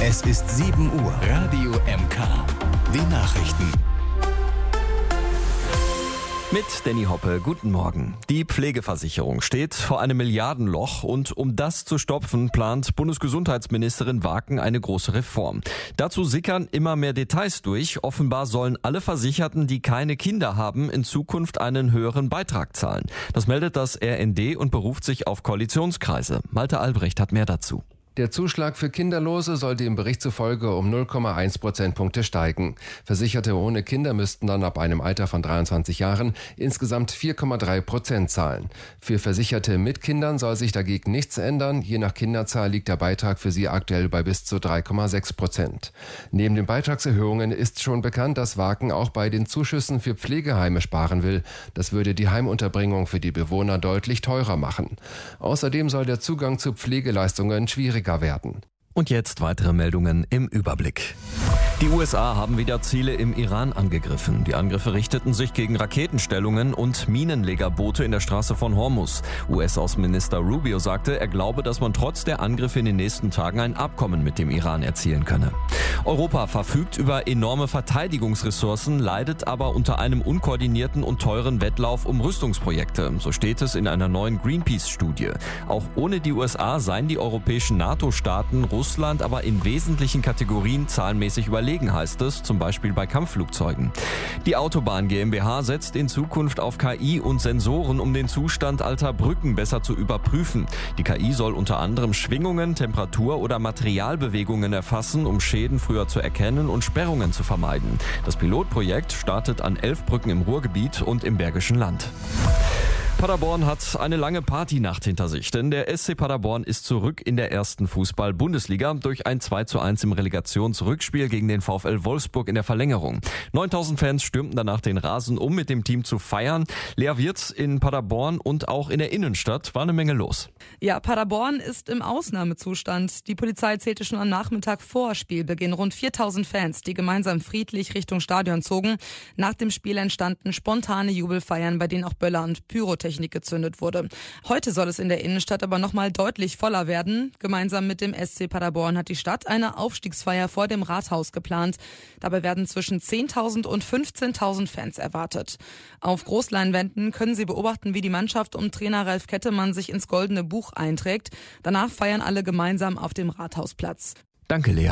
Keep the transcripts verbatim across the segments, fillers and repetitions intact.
Es ist sieben Uhr. Radio M K. Die Nachrichten. Mit Danny Hoppe, guten Morgen. Die Pflegeversicherung steht vor einem Milliardenloch und um das zu stopfen, plant Bundesgesundheitsministerin Waken eine große Reform. Dazu sickern immer mehr Details durch. Offenbar sollen alle Versicherten, die keine Kinder haben, in Zukunft einen höheren Beitrag zahlen. Das meldet das R N D und beruft sich auf Koalitionskreise. Malte Albrecht hat mehr dazu. Der Zuschlag für Kinderlose soll dem Bericht zufolge um null Komma eins Prozentpunkte steigen. Versicherte ohne Kinder müssten dann ab einem Alter von dreiundzwanzig Jahren insgesamt vier Komma drei Prozent zahlen. Für Versicherte mit Kindern soll sich dagegen nichts ändern. Je nach Kinderzahl liegt der Beitrag für sie aktuell bei bis zu drei Komma sechs Prozent. Neben den Beitragserhöhungen ist schon bekannt, dass Waken auch bei den Zuschüssen für Pflegeheime sparen will. Das würde die Heimunterbringung für die Bewohner deutlich teurer machen. Außerdem soll der Zugang zu Pflegeleistungen schwieriger werden. Und jetzt weitere Meldungen im Überblick. Die U S A haben wieder Ziele im Iran angegriffen. Die Angriffe richteten sich gegen Raketenstellungen und Minenlegerboote in der Straße von Hormuz. U S-Außenminister Rubio sagte, er glaube, dass man trotz der Angriffe in den nächsten Tagen ein Abkommen mit dem Iran erzielen könne. Europa verfügt über enorme Verteidigungsressourcen, leidet aber unter einem unkoordinierten und teuren Wettlauf um Rüstungsprojekte. So steht es in einer neuen Greenpeace-Studie. Auch ohne die U S A seien die europäischen NATO-Staaten Russland aber in wesentlichen Kategorien zahlenmäßig überlegen, heißt es, zum Beispiel bei Kampfflugzeugen. Die Autobahn GmbH setzt in Zukunft auf K I und Sensoren, um den Zustand alter Brücken besser zu überprüfen. Die K I soll unter anderem Schwingungen, Temperatur oder Materialbewegungen erfassen, um Schäden früher zu erkennen und Sperrungen zu vermeiden. Das Pilotprojekt startet an elf Brücken im Ruhrgebiet und im Bergischen Land. Paderborn hat eine lange Partynacht hinter sich, denn der S C Paderborn ist zurück in der ersten Fußball-Bundesliga durch ein zwei zu eins im Relegationsrückspiel gegen den VfL Wolfsburg in der Verlängerung. neuntausend Fans stürmten danach den Rasen, um mit dem Team zu feiern. Lea Wirtz in Paderborn und auch in der Innenstadt war eine Menge los. Ja, Paderborn ist im Ausnahmezustand. Die Polizei zählte schon am Nachmittag vor Spielbeginn rund viertausend Fans, die gemeinsam friedlich Richtung Stadion zogen. Nach dem Spiel entstanden spontane Jubelfeiern, bei denen auch Böller und Pyrotechnik gezündet wurde. Heute soll es in der Innenstadt aber nochmal deutlich voller werden. Gemeinsam mit dem S C Paderborn hat die Stadt eine Aufstiegsfeier vor dem Rathaus geplant. Dabei werden zwischen zehntausend und fünfzehntausend Fans erwartet. Auf Großleinwänden können Sie beobachten, wie die Mannschaft um Trainer Ralf Kettemann sich ins Goldene Buch einträgt. Danach feiern alle gemeinsam auf dem Rathausplatz. Danke, Lea.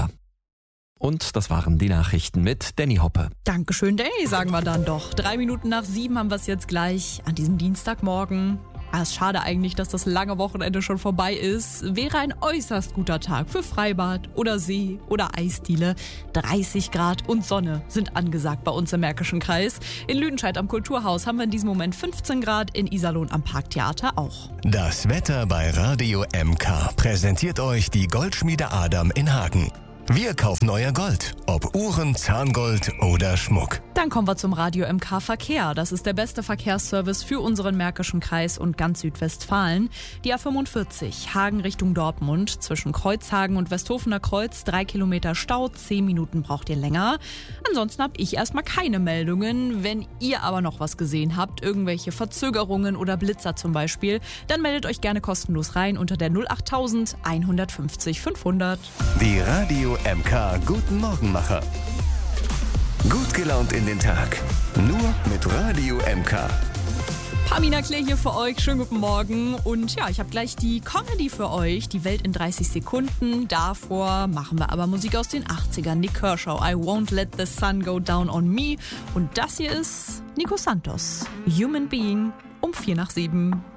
Und das waren die Nachrichten mit Danny Hoppe. Dankeschön, Danny, sagen wir dann doch. Drei Minuten nach sieben haben wir es jetzt gleich an diesem Dienstagmorgen. Ah, es ist schade eigentlich, dass das lange Wochenende schon vorbei ist. Wäre ein äußerst guter Tag für Freibad oder See oder Eisdiele. dreißig Grad und Sonne sind angesagt bei uns im Märkischen Kreis. In Lüdenscheid am Kulturhaus haben wir in diesem Moment fünfzehn Grad, in Iserlohn am Parktheater auch. Das Wetter bei Radio M K präsentiert euch die Goldschmiede Adam in Hagen. Wir kaufen euer Gold, ob Uhren, Zahngold oder Schmuck. Dann kommen wir zum Radio M K Verkehr. Das ist der beste Verkehrsservice für unseren Märkischen Kreis und ganz Südwestfalen. Die A fünfundvierzig, Hagen Richtung Dortmund, zwischen Kreuzhagen und Westhofener Kreuz, drei Kilometer Stau, zehn Minuten braucht ihr länger. Ansonsten habe ich erstmal keine Meldungen. Wenn ihr aber noch was gesehen habt, irgendwelche Verzögerungen oder Blitzer zum Beispiel, dann meldet euch gerne kostenlos rein unter der null achttausend einhundertfünfzig fünfhundert. Die Radio M K Guten Morgenmacher. Gut gelaunt in den Tag. Nur mit Radio M K. Pamina Klee hier für euch. Schönen guten Morgen. Und ja, ich habe gleich die Comedy für euch. Die Welt in dreißig Sekunden. Davor machen wir aber Musik aus den achtzigern. Nick Kershaw, I Won't Let the Sun Go Down on Me. Und das hier ist Nico Santos, Human Being, um vier nach sieben.